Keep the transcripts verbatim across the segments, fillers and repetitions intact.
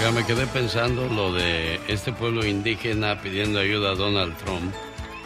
Oiga, me quedé pensando lo de este pueblo indígena pidiendo ayuda a Donald Trump.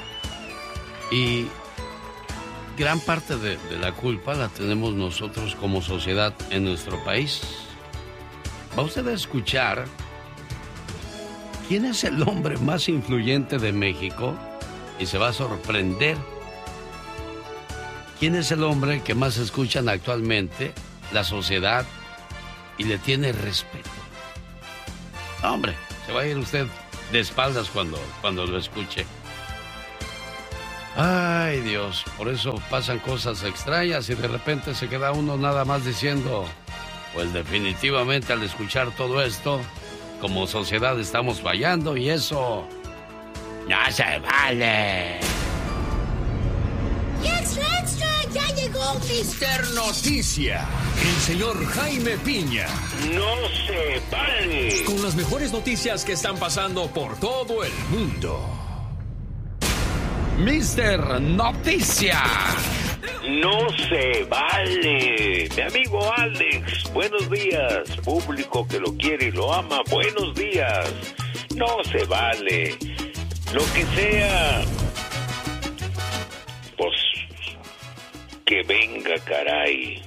Y gran parte de, de la culpa la tenemos nosotros como sociedad en nuestro país. Va usted a escuchar quién es el hombre más influyente de México y se va a sorprender. ¿Quién es el hombre que más escuchan actualmente la sociedad y le tiene respeto? Hombre, se va a ir usted de espaldas cuando, cuando lo escuche. Ay, Dios, por eso pasan cosas extrañas y de repente se queda uno nada más diciendo, pues definitivamente al escuchar todo esto, como sociedad estamos fallando y eso no se vale. ¡Extra, extra! ¡Ya llegó mister Noticia! El señor Jaime Piña. ¡No se vale! Con las mejores noticias que están pasando por todo el mundo. mister Noticia. ¡No se vale! Mi amigo Alex, buenos días. Público que lo quiere y lo ama, buenos días. No se vale. Lo que sea, pues que venga, caray.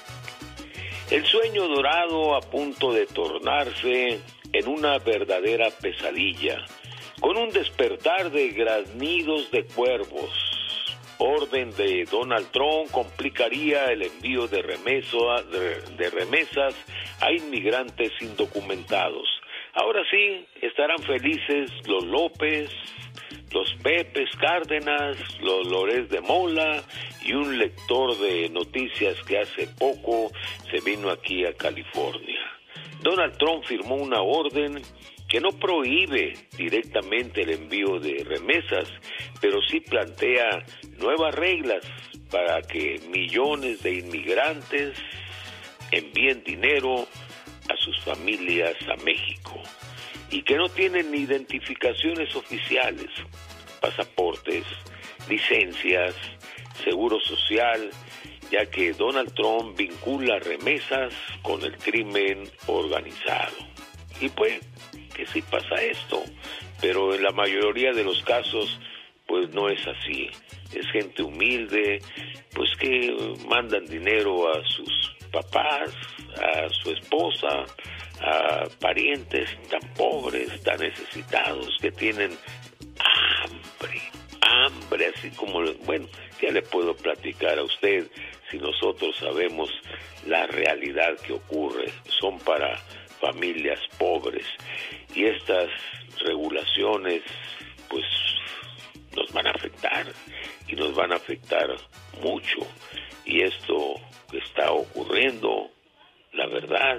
El sueño dorado a punto de tornarse en una verdadera pesadilla, con un despertar de graznidos de cuervos. Orden de Donald Trump complicaría el envío de, remeso, de, de remesas a inmigrantes indocumentados. Ahora sí, estarán felices los López, los Pepes Cárdenas, los Lórez de Mola y un lector de noticias que hace poco se vino aquí a California. Donald Trump firmó una orden que no prohíbe directamente el envío de remesas, pero sí plantea nuevas reglas para que millones de inmigrantes envíen dinero a sus familias a México y que no tienen ni identificaciones oficiales, pasaportes, licencias, seguro social, ya que Donald Trump vincula remesas con el crimen organizado. Y pues que sí pasa esto, pero en la mayoría de los casos pues no es así. Es gente humilde, pues que mandan dinero a sus papás, a su esposa, a parientes tan pobres, tan necesitados, que tienen hambre, hambre, así como, bueno, ya le puedo platicar a usted si nosotros sabemos la realidad que ocurre. Son para familias pobres y estas regulaciones pues nos van a afectar y nos van a afectar mucho, y esto que está ocurriendo, la verdad,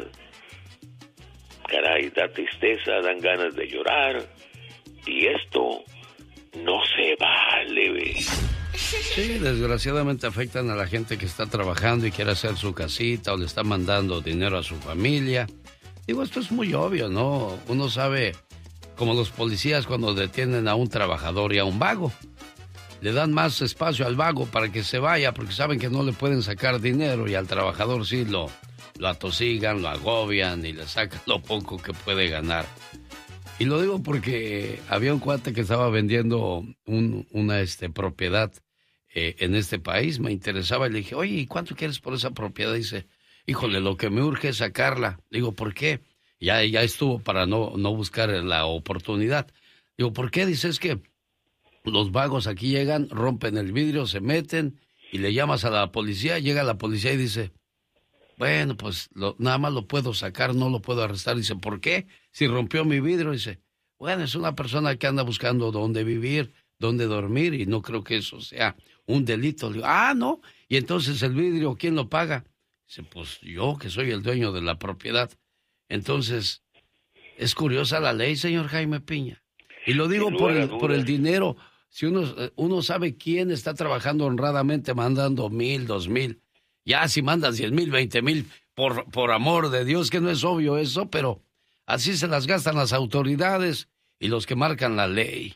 caray, da tristeza, dan ganas de llorar, y esto no se vale, ¿ve? Sí, desgraciadamente afectan a la gente que está trabajando y quiere hacer su casita o le está mandando dinero a su familia. Digo, esto es muy obvio, ¿no? Uno sabe, como los policías cuando detienen a un trabajador y a un vago, le dan más espacio al vago para que se vaya porque saben que no le pueden sacar dinero, y al trabajador sí lo, lo atosigan, lo agobian y le sacan lo poco que puede ganar. Y lo digo porque había un cuate que estaba vendiendo un, una este, propiedad eh, en este país, me interesaba y le dije, oye, ¿y cuánto quieres por esa propiedad? Y dice, híjole, lo que me urge es sacarla. Digo, ¿por qué? Ya, ya estuvo para no, no buscar la oportunidad. Digo, ¿por qué? Dice, es que los vagos aquí llegan, rompen el vidrio, se meten y le llamas a la policía, llega la policía y dice, bueno, pues lo, nada más lo puedo sacar, no lo puedo arrestar. Dice, ¿por qué? Si rompió mi vidrio. Dice, bueno, es una persona que anda buscando dónde vivir, dónde dormir, y no creo que eso sea un delito. Le digo, ah, no, y entonces el vidrio, ¿quién lo paga? Dice, pues yo, que soy el dueño de la propiedad. Entonces, es curiosa la ley, señor Jaime Piña. Y lo digo por el, por el dinero. Si uno, uno sabe quién está trabajando honradamente mandando mil, dos mil, ya si mandas diez mil, veinte mil, por, por amor de Dios, que no es obvio eso, pero así se las gastan las autoridades y los que marcan la ley.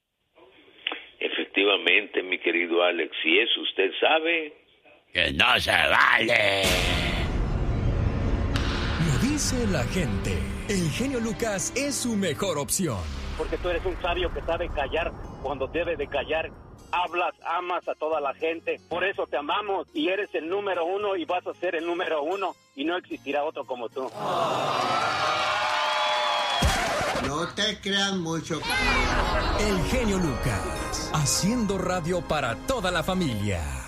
Efectivamente, mi querido Alex, si eso usted sabe, que no se vale. Dice la gente, el genio Lucas es su mejor opción. Porque tú eres un sabio que sabe callar cuando debe de callar. Hablas, amas a toda la gente. Por eso te amamos y eres el número uno y vas a ser el número uno y no existirá otro como tú. No te creas mucho. El genio Lucas, haciendo radio para toda la familia.